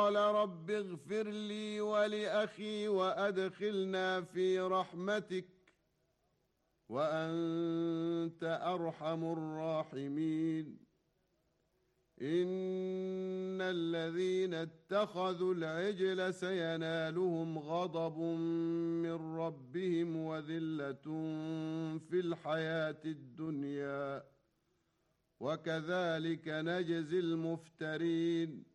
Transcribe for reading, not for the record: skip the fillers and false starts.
قال رب اغفر لي ولأخي وأدخلنا في رحمتك وأنت أرحم الراحمين. إن الذين اتخذوا العجل سينالهم غضب من ربهم وذلة في الحياة الدنيا وكذلك نجزي المفترين.